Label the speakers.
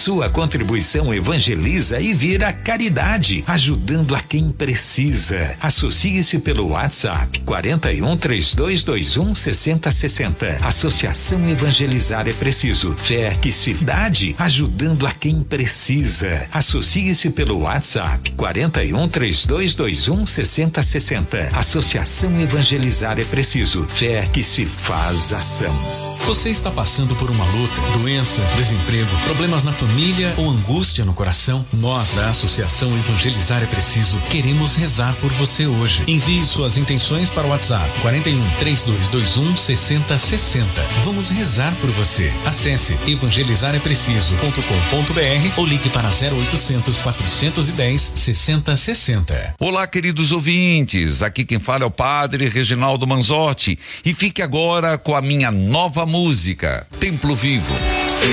Speaker 1: sua contribuição evangeliza e vira caridade, ajudando a quem precisa. Associe-se pelo WhatsApp 41-3221-6060. Associação Evangelizar é Preciso. Fé que cidade, ajudando a quem precisa. Associe-se pelo WhatsApp 41-3221-6060. Associação Evangelizar é Preciso. Fé que se faz ação.
Speaker 2: Você está passando por uma luta, doença, desemprego, problemas na família ou angústia no coração? Nós da Associação Evangelizar é Preciso queremos rezar por você hoje. Envie suas intenções para o WhatsApp 41-3221-6060. Vamos rezar por você. Acesse evangelizarepreciso.com.br ou ligue para 0800 410 6060.
Speaker 3: Olá, queridos ouvintes. Aqui quem fala é o Padre Reginaldo Manzotti. E fique agora com a minha nova música, Templo Vivo.